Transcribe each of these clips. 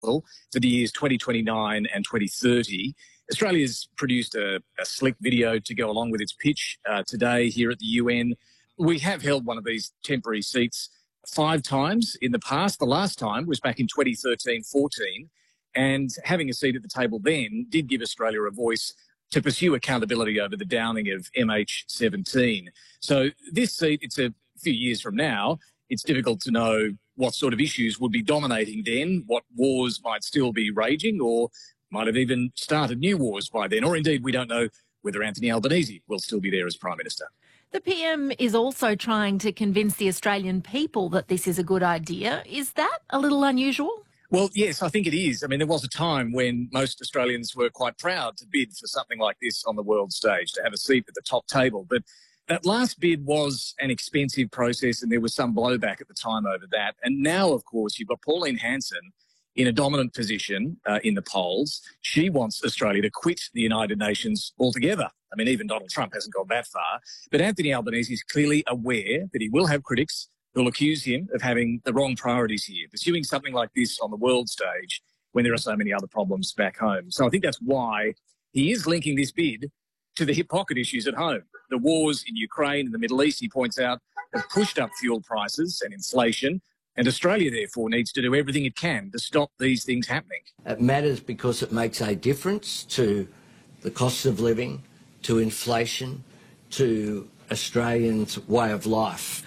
for the years 2029 and 2030. Australia's produced a slick video to go along with its pitch today here at the UN. We have held one of these temporary seats 5 times in the past. The last time was back in 2013-14, and having a seat at the table then did give Australia a voice to pursue accountability over the downing of MH17. So this seat, it's a few years from now. It's difficult to know what sort of issues would be dominating then, what wars might still be raging or might have even started new wars by then, or indeed we don't know whether Anthony Albanese will still be there as Prime Minister. The PM is also trying to convince the Australian people that this is a good idea. Is that a little unusual? Well, yes, I think it is. I mean, there was a time when most Australians were quite proud to bid for something like this on the world stage, to have a seat at the top table. But that last bid was an expensive process and there was some blowback at the time over that. And now, of course, you've got Pauline Hanson in a dominant position in the polls. She wants Australia to quit the United Nations altogether. I mean, even Donald Trump hasn't gone that far. But Anthony Albanese is clearly aware that he will have critics who'll accuse him of having the wrong priorities here, pursuing something like this on the world stage when there are so many other problems back home. So I think that's why he is linking this bid to the hip pocket issues at home. The wars in Ukraine and the Middle East, he points out, have pushed up fuel prices and inflation, and Australia, therefore, needs to do everything it can to stop these things happening. It matters because it makes a difference to the cost of living, to inflation, to Australians' way of life.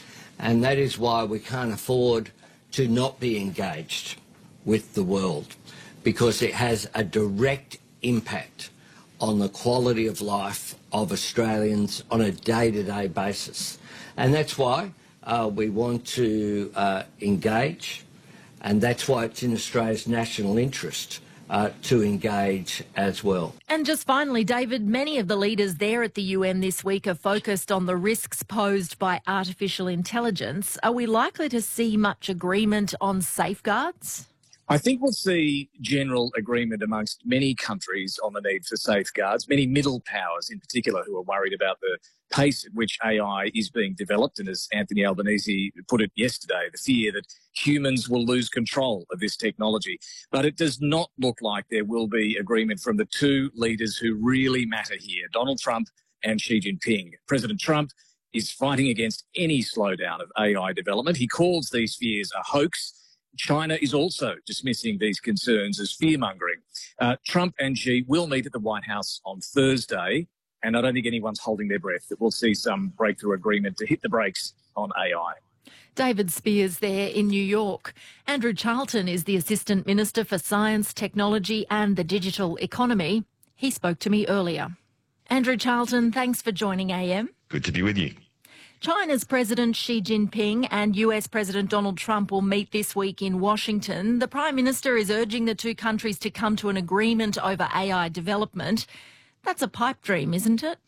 And that is why we can't afford to not be engaged with the world, because it has a direct impact on the quality of life of Australians on a day-to-day basis. And that's why we want to engage, and that's why it's in Australia's national interest to engage as well. And just finally, David, many of the leaders there at the UN this week are focused on the risks posed by artificial intelligence. Are we likely to see much agreement on safeguards? I think we'll see general agreement amongst many countries on the need for safeguards, many middle powers in particular who are worried about the pace at which AI is being developed. And as Anthony Albanese put it yesterday, the fear that humans will lose control of this technology. But it does not look like there will be agreement from the two leaders who really matter here, Donald Trump and Xi Jinping. President Trump is fighting against any slowdown of AI development. He calls these fears a hoax. China is also dismissing these concerns as fear-mongering. Trump and Xi will meet at the White House on Thursday, and I don't think anyone's holding their breath that we'll see some breakthrough agreement to hit the brakes on AI. David Spears there in New York. Andrew Charlton is the Assistant Minister for Science, Technology and the Digital Economy. He spoke to me earlier. Andrew Charlton, thanks for joining AM. Good to be with you. China's President Xi Jinping and US President Donald Trump will meet this week in Washington. The Prime Minister is urging the two countries to come to an agreement over AI development. That's a pipe dream, isn't it?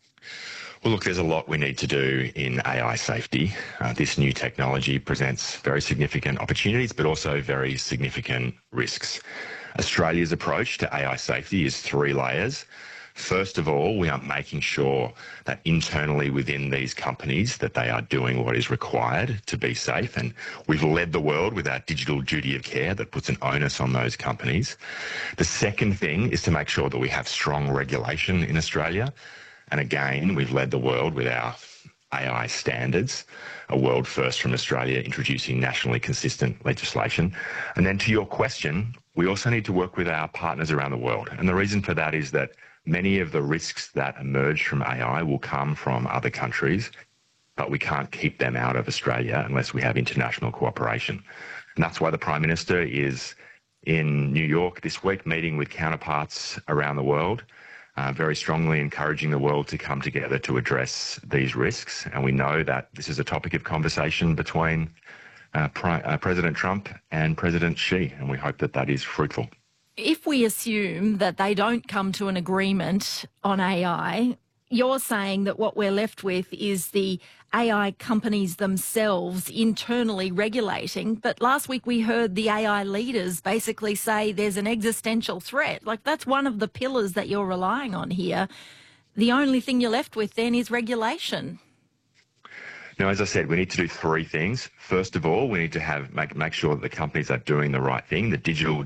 Well, look, there's a lot we need to do in AI safety. This new technology presents very significant opportunities, but also very significant risks. Australia's approach to AI safety is 3 layers. First of all, we are making sure that internally within these companies that they are doing what is required to be safe. And we've led the world with our digital duty of care that puts an onus on those companies. The second thing is to make sure that we have strong regulation in Australia. And again, we've led the world with our AI standards, a world first from Australia, introducing nationally consistent legislation. And then to your question, we also need to work with our partners around the world. And the reason for that is that many of the risks that emerge from AI will come from other countries, but we can't keep them out of Australia unless we have international cooperation. And that's why the Prime Minister is in New York this week, meeting with counterparts around the world, very strongly encouraging the world to come together to address these risks. And we know that this is a topic of conversation between President Trump and President Xi, and we hope that that is fruitful. If we assume that they don't come to an agreement on AI, you're saying that what we're left with is the AI companies themselves internally regulating. But last week we heard the AI leaders basically say there's an existential threat. Like, that's one of the pillars that you're relying on here. The only thing you're left with then is regulation. Now, as I said, we need to do three things. First of all, we need to make sure that the companies are doing the right thing. The digital